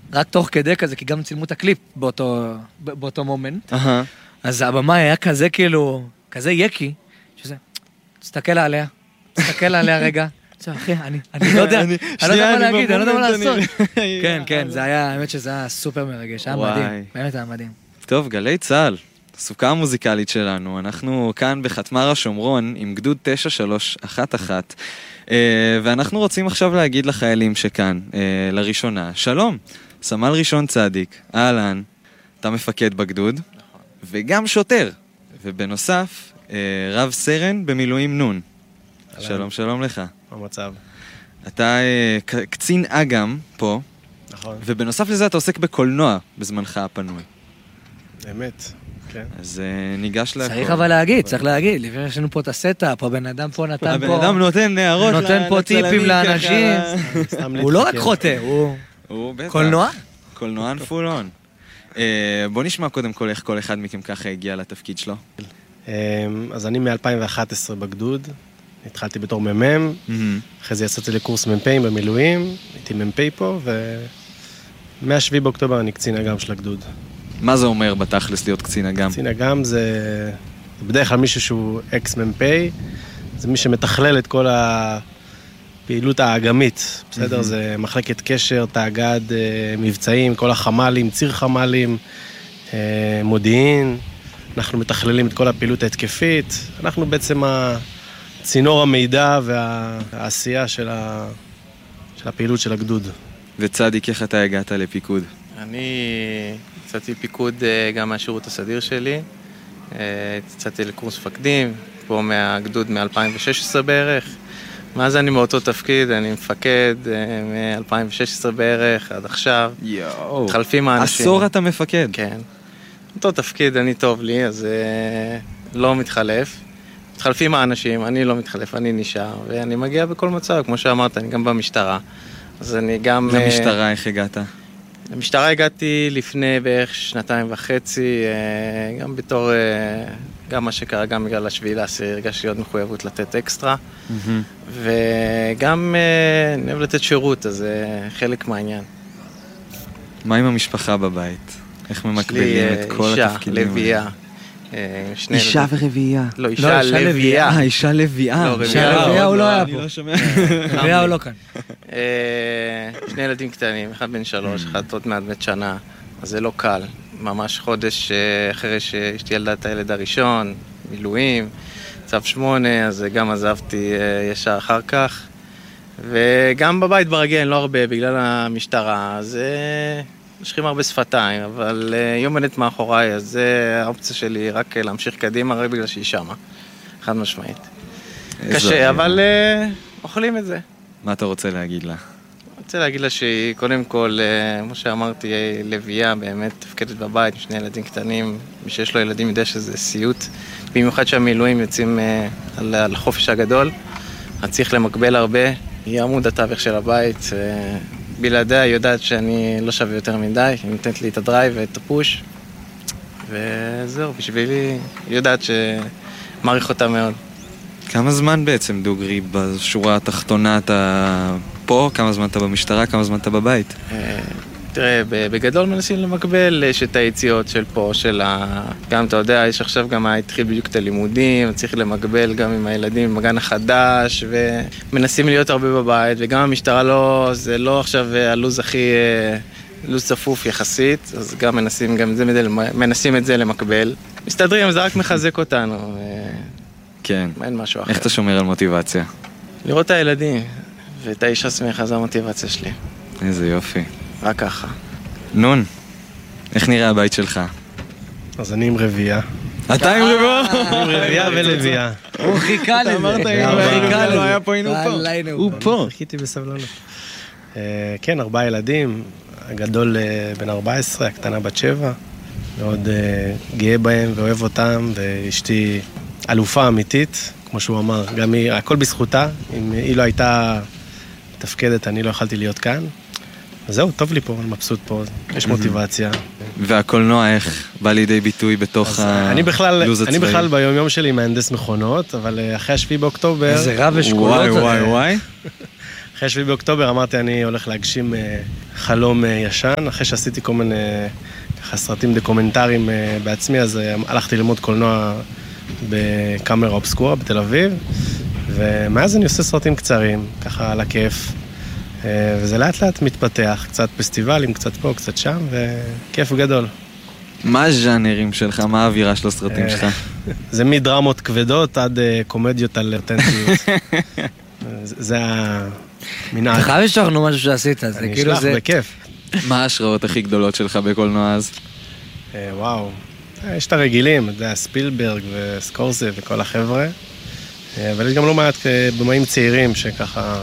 רק תוך כדי כזה, כי גם צילמו את הקליפ באותו מומנט. אז הבמאי היה כזה כאילו, כזה יקי, שזה, תסתכל עליה רגע. אחי, אני לא יודע מה להגיד, אני לא יודע מה לעשות. כן, כן, זה היה, האמת שזה היה סופר מרגש, היה מדהים, באמת היה מדהים. טוב, גלי צהל, הסוכה המוזיקלית שלנו, אנחנו כאן בחתמר השומרון עם גדוד 9311, ואנחנו רוצים עכשיו להגיד לחיילים שכאן, לראשונה, שלום, סמל ראשון צדיק, אהלן, אתה מפקד בגדוד, וגם שוטר, ובנוסף, רב סרן במילואים נון. שלום, שלום לך. במצב. אתה קצין אגם פה, נכון. ובנוסף לזה אתה עוסק בקולנוע בזמנך הפנוי. אמת, כן. אז ניגש להכל. צריך אבל להגיד, צריך להגיד, לפני יש לנו פה את הסטאפ, הבן אדם פה נתן פה... הבן אדם נותן הערות נותן פה טיפים לאנשים. הוא לא רק חוטא, הוא קולנוע? קולנוען פול און. בוא נשמע קודם כל איך כל אחד מכם ככה הגיע לתפקיד שלו. אז אני מ-2011 בגדוד, התחלתי בתור ממם, אחרי זה יצאתי לקורס ממפאים במילואים, הייתי ממפאי פה, ומ-7 באוקטובר אני קצין אגם של הגדוד. מה זה אומר בתכלס להיות קצין אגם? קצין אגם זה בדרך כלל מישהו שהוא אקס ממפאי, זה מי שמתכלל את כל הפעילות האגמית, בסדר? זה מחלקת קשר, תאגד, מבצעים, כל החמלים, ציר חמלים, מודיעין, אנחנו מתכללים את כל הפעילות ההתקפית, אנחנו בעצם צינור המידע והעשייה של הפעילות של הגדוד. וצדיק, איך אתה הגעת לפיקוד? אני יצאתי פיקוד גם מהשירות הסדיר שלי, יצאתי לקורס מפקדים, פה מהגדוד מ-2016 בערך. מאז אני מאותו תפקיד, אני מפקד מ-2016 בערך עד עכשיו. יואו, מתחלפים האנשים. עשור אתה מפקד. כן. אותו תפקיד, אני טוב לי, אז לא מתחלף. מתחלפים האנשים, אני לא מתחלף, אני נשאר, ואני מגיע בכל מצב, כמו שאמרת, אני גם במשטרה. אז אני גם... למשטרה, איך הגעת? למשטרה הגעתי לפני בערך 2.5, גם בתור, גם מה שקרה, גם בגלל 7/10, הרגשתי עוד מחויבות לתת אקסטרה, וגם אני אוהב לתת שירות, אז זה חלק מהעניין. מה עם המשפחה בבית? איך ממקבלים את כל התפקידים? אישה, לביאה. אישה ורבייה. לא, אישה לביאה. אישה לביאה. אישה לביאה הוא לא היה פה. אני לא שומע. לביאה הוא לא כאן. שני ילדים קטנים, אחד בן 3, אחד עוד מעט בן שנה, אז זה לא קל. ממש חודש אחרי שאשתי ילדה את הילד הראשון, מילואים, צו 8, אז גם עזבתי ישר אחר כך. וגם בבית ברגיל, לא הרבה, בגלל המשטרה, אז משכים הרבה שפתיים, אבל יום בנט מאחוריי, אז זה האופציה שלי רק להמשיך קדימה, רק בגלל שהיא שמה. חד משמעית. קשה, אבל אוכלים את זה. מה אתה רוצה להגיד לה? אני רוצה להגיד לה שהיא, קודם כל, כמו שאמרתי, לביאה באמת תפקדת בבית, עם 2 ילדים קטנים, מי שיש לו ילדים יודע שזה סיוט, במיוחד שהמילואים יוצאים על החופש הגדול, אז צריך למקבל הרבה, היא עמוד התווך של הבית, בלעדיה היא יודעת שאני לא שווה יותר מדי, היא נותנת לי את הדרייב ואת הפוש, וזהו, בשבילי היא יודעת שמעריך אותה מאוד. כמה זמן בעצם דוגרי בשורה התחתונה אתה פה? כמה זמן אתה במשטרה? כמה זמן אתה בבית? תראה, בגדול מנסים למקבל את היציאות של פה, גם אתה יודע, יש עכשיו גם התחיל בדיוק את הלימודים, צריך למקבל גם עם הילדים במגן החדש, ומנסים להיות הרבה בבית, וגם המשטרה לא, זה לא עכשיו הלוז הכי, לוז צפוף יחסית, אז גם מנסים את זה למקבל. מסתדרים, זה רק מחזק אותנו. כן. אין משהו אחר. איך אתה שומר על מוטיבציה? לראות את הילדים, ואת האישה שמחה, זו המוטיבציה שלי. איזה יופי. רק ככה. נון, איך נראה הבית שלך? אז אני עם רבייה. אתה עם רבייה? עם רבייה ולבייה. הוא חיכה לזה. אמרת, לא היה פה, היינו פה. הוא פה. חיכיתי בסבלנות. כן, 4 ילדים, הגדול בן 14, הקטנה בת 7, מאוד גאה בהם ואוהב אותם, ואשתי אלופה אמיתית, כמו שהוא אמר, גם היא, הכל בזכותה, אם היא לא הייתה תפקדת, אני לא יכלתי להיות כאן. אז זהו, טוב לי פה, אני מבסוט פה, יש מוטיבציה. והקולנוע איך בא לידי ביטוי בתוך הלוז הצבאי? אני בכלל ביום יום שלי מהנדס מכונות, אבל אחרי 7 באוקטובר... איזה רב אשכולות. וואי. אחרי 7 באוקטובר אמרתי, אני הולך להגשים חלום ישן, אחרי שעשיתי כל מיני סרטים דוקומנטריים בעצמי, אז הלכתי ללמוד קולנוע בקאמרה אובסקורה בתל אביב, ומאז אני עושה סרטים קצרים, ככה על הכיף, וזה לאט לאט מתפתח, קצת פסטיבלים, קצת פה, קצת שם, וכיף גדול. מה הז'אנרים שלך? מה האווירה של הסרטים שלך? זה מדרמות כבדות עד קומדיות על אותנטיות. זה המנהג. אתה חייב לשלוח לנו משהו שעשית, זה אני כאילו אשלח זה... בכיף. מה ההשראות הכי גדולות שלך בקולנוע אז? וואו, יש את הרגילים, זה ספילברג וסקורסה וכל החבר'ה, אבל יש גם לא מעט במאים צעירים שככה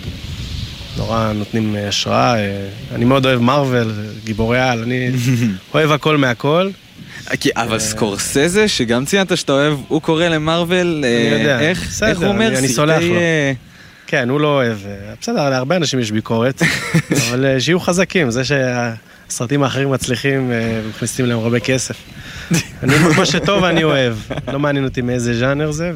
נורא נותנים השראה. אני מאוד אוהב מרוול, גיבורי על, אני אוהב הכל מהכל. אבל סקורסזה, שגם ציינת שאתה אוהב, הוא קורא למרוול, איך הוא אומר? אני סולח לו. כן, הוא לא אוהב. בסדר, להרבה אנשים יש ביקורת, אבל שיהיו חזקים, זה שהסרטים האחרים מצליחים ומכניסים להם הרבה כסף. מה שטוב אני אוהב, לא מעניין אותי מאיזה ז'אנר זה,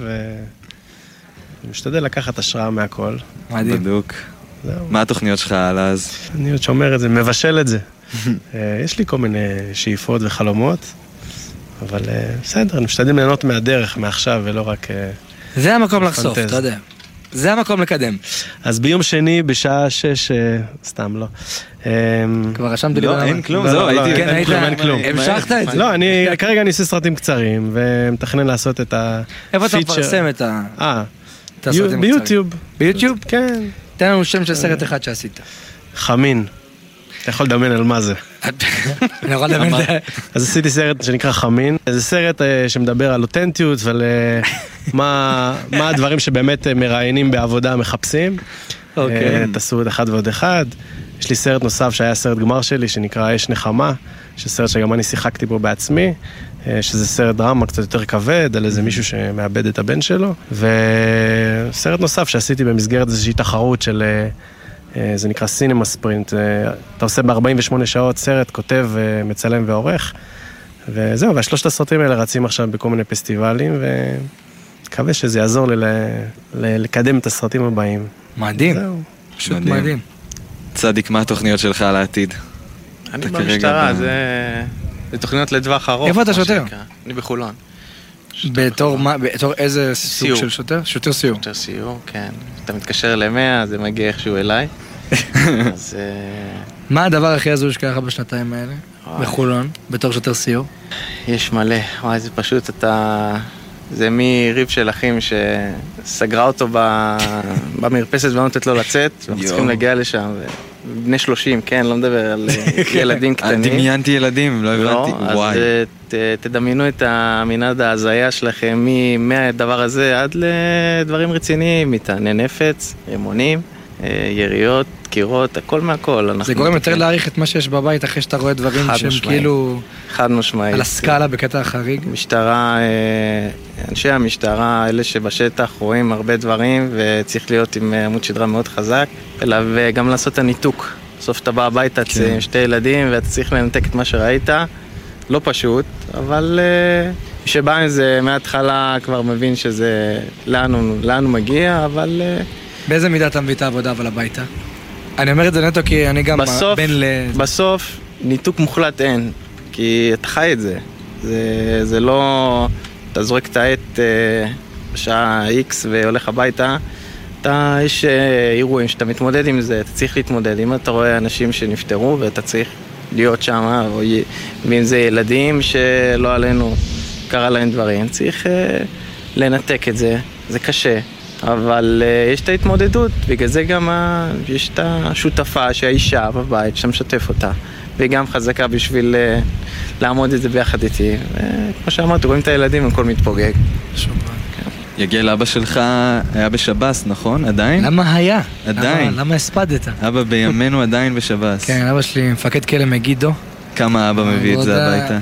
ואני משתדל לקחת השראה מהכל. מדהים. בדוק. מה התוכניות שלך על אז? אני עוד שומר את זה, מבשל את זה. יש לי כל מיני שאיפות וחלומות, אבל בסדר, אני משתדל ליהנות מהדרך, מעכשיו, ולא רק... זה המקום לחשוף, אתה יודע. זה המקום לקדם. אז ביום שני, בשעה 6, סתם לא. כבר רשמתי לי... לא, אין כלום, זהו, אין כלום. המשכת את זה. לא, כרגע אני עושה סרטים קצרים, ומתכנן לעשות את הפיצ'ר. איפה אתה מפרסם את הסרטים קצרים? ביוטיוב. ביוטיוב? כן. תן לנו שם של סרט אחד שעשית. חמין. אתה יכול לדמיין על מה זה. אני יכול לדמיין את זה. אז עשיתי סרט שנקרא חמין. זה סרט שמדבר על אותנטיות ועל מה הדברים שבאמת מראיינים בעבודה מחפשים. תעשו את אחד ועוד אחד. יש לי סרט נוסף שהיה סרט גמר שלי שנקרא אש נחמה, שסרט שגם אני שיחקתי בו בעצמי, שזה סרט דרמה קצת יותר כבד, על איזה מישהו שמאבד את הבן שלו. וסרט נוסף שעשיתי במסגרת איזושהי תחרות של... זה נקרא סינמה ספרינט, אתה עושה ב-48 שעות סרט, כותב, מצלם ועורך, וזהו, והשלושת הסרטים האלה רצים עכשיו בכל מיני פסטיבלים, ומקווה שזה יעזור לי לקדם את הסרטים הבאים. מדהים, פשוט מדהים. צדיק, מה התוכניות שלך על העתיד? אני במשטרה, זה תוכניות לטווח ארוך. איפה אתה שוטר? אני בחולון. בתור איזה סוג של שוטר? שוטר סיור. שוטר סיור, כן. אתה מתקשר ל-100, זה מגיע איכשהו אליי. אז... מה הדבר הכי הזוי שקרה בשנתיים האלה? בחולון, בתור שוטר סיור? יש מלא. וואי, זה פשוט, זה מריב של אחים שסגרה אותו במרפסת ולא נותנת לו לצאת, ואנחנו צריכים להגיע לשם. בני 30, כן, לא מדבר על ילדים קטנים. דמיינתי ילדים, לא הבנתי. לא, אז תדמיינו את המנעד ההזיה שלכם מהדבר הזה עד לדברים רציניים, מטעני נפץ, רימונים, יריות, קירות, הכל מהכל. זה גורם יותר להעריך את מה שיש בבית אחרי שאתה רואה דברים שהם כאילו... חד משמעית. על הסקאלה בקטע החריג. משטרה, אנשי המשטרה, אלה שבשטח רואים הרבה דברים וצריך להיות עם עמוד שדרה מאוד חזק, וגם לעשות את הניתוק. בסוף אתה בא הביתה עם שתי ילדים ואתה צריך לנתק את מה שראית. לא פשוט, אבל מי שבא עם זה מההתחלה כבר מבין שזה לאן הוא מגיע, אבל... באיזה מידה אתה מביא את העבודה אבל הביתה? אני אומר את זה נטו כי אני גם בן ל... בסוף ניתוק מוחלט אין, כי אתה חי את זה. זה לא... אתה זורק את העט בשעה X והולך הביתה, יש אירועים שאתה מתמודד עם זה, אתה צריך להתמודד. אם אתה רואה אנשים שנפטרו ואתה צריך להיות שם, ואם זה ילדים שלא עלינו קרה להם דברים, צריך לנתק את זה, זה קשה. אבל יש את ההתמודדות, בגלל זה גם יש את השותפה שהאישה בבית שמשתף אותה, והיא גם חזקה בשביל לעמוד את זה ביחד איתי. וכמו שאמרת, רואים את הילדים, הכל מתפוגג. יגל, אבא שלך היה בשב"ס, נכון? עדיין? למה היה? עדיין. למה הספדת? אבא בימינו עדיין בשב"ס. כן, אבא שלי מפקד כלא מגידו. כמה אבא מביא את זה הביתה?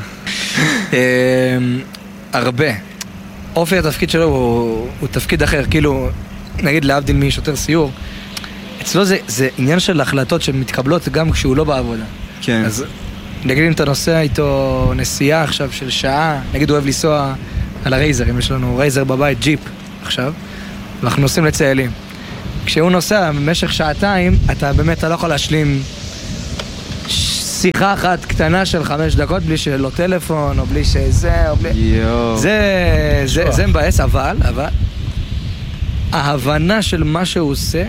הרבה. אופי התפקיד שלו הוא תפקיד אחר, כאילו, נגיד להבדיל משוטר סיור, אצלו זה עניין של החלטות שמתקבלות גם כשהוא לא בעבודה. כן. אז נגיד אם אתה נוסע איתו נסיעה עכשיו של שעה, נגיד הוא אוהב לנסוע על הרייזר, אם יש לנו רייזר בבית, ג'יפ עכשיו, ואנחנו נוסעים לציילים. כשהוא נוסע במשך שעתיים, אתה באמת לא יכול להשלים שיחה אחת קטנה של 5 דקות בלי שלא טלפון, או בלי שזה, או בלי... זה מבאס, אבל ההבנה של מה שהוא עושה,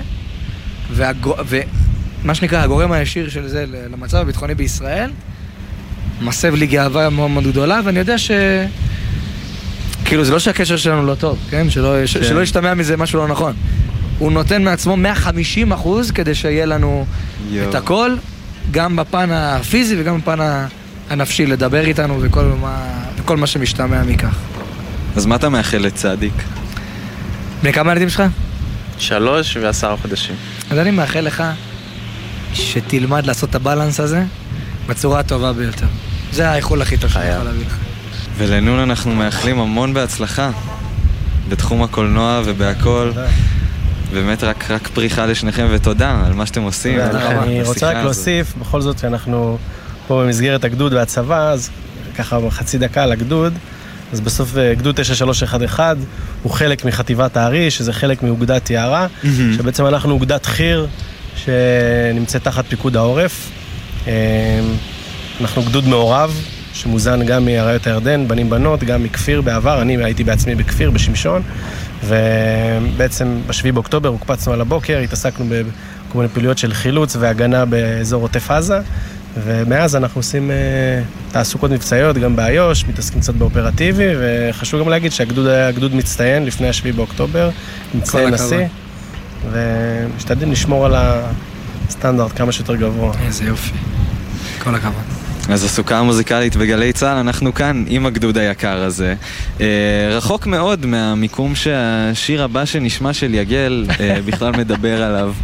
ומה שנקרא הגורם הישיר של זה למצב הביטחוני בישראל, מסב לי גאווה מאוד מאוד גדולה, ואני יודע כאילו זה לא שהקשר שלנו לא טוב, כן? שלא ישתמע מזה משהו לא נכון. הוא נותן מעצמו 150% כדי שיהיה לנו את הכל, גם בפן הפיזי וגם בפן הנפשי, לדבר איתנו וכל מה שמשתמע מכך. אז מה אתה מאחל לצדיק? בני כמה ילדים שלך? 3 ו10 חודשים. אז אני מאחל לך שתלמד לעשות את הבלנס הזה בצורה הטובה ביותר. זה האיחול הכי טוב שאני יכול להביא לך. ולנון אנחנו מאחלים המון בהצלחה בתחום הקולנוע ובהכל. באמת רק פריחה לשניכם ותודה על מה שאתם עושים. אני רוצה רק להוסיף, בכל זאת שאנחנו פה במסגרת הגדוד והצבא, אז ככה חצי דקה על הגדוד, אז בסוף גדוד 9311 הוא חלק מחטיבת הארי, שזה חלק מאוגדת יערה, שבעצם אנחנו אוגדת חי"ר שנמצאת תחת פיקוד העורף. אנחנו גדוד מעורב, שמוזן גם מאריות הירדן, בנים בנות, גם מכפיר בעבר, אני הייתי בעצמי בכפיר, בשמשון, ובעצם ב7 באוקטובר הוקפצנו על הבוקר, התעסקנו בכל מיני פעילויות של חילוץ והגנה באזור עוטף עזה, ומאז אנחנו עושים תעסוקות מבצעיות, גם באיו"ש, מתעסקים קצת באופרטיבי, וחשוב גם להגיד שהגדוד היה גדוד מצטיין לפני ה7 באוקטובר, מצטיין נשיא, ומשתדלים לשמור על הסטנדרט כמה שיותר גבוה. איזה יופי, כל הכבוד. אז הסוכה המוזיקלית בגלי צהל, אנחנו כאן עם הגדוד היקר הזה. רחוק מאוד מהמיקום שהשיר הבא שנשמע של יגל בכלל מדבר עליו.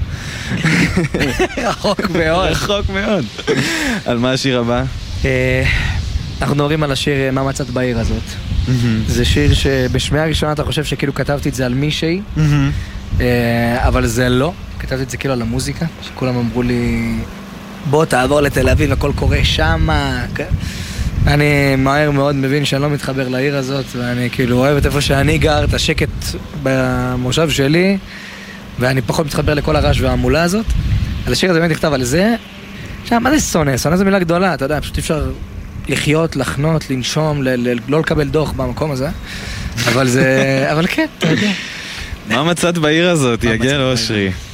רחוק מאוד. רחוק מאוד. על מה השיר הבא? אנחנו מדברים על השיר מה מצאת בעיר הזאת. זה שיר שבשמיעה הראשונה אתה חושב שכאילו כתבתי את זה על מישהי, אבל זה לא. כתבתי את זה כאילו על המוזיקה, שכולם אמרו לי... בוא תעבור לתל אביב, הכל קורה שמה. אני מהר מאוד מבין שאני לא מתחבר לעיר הזאת, ואני כאילו אוהב את איפה שאני גר, את השקט במושב שלי, ואני פחות מתחבר לכל הרעש והמולה הזאת. אז השיר הזה באמת נכתב על זה. עכשיו, מה זה שונא? שונא זו מילה גדולה, אתה יודע, פשוט אפשר לחיות, לחנות, לנשום, לא לקבל דוח במקום הזה. אבל כן, אתה יודע. מה מצאת בעיר הזאת, יגל אושרי?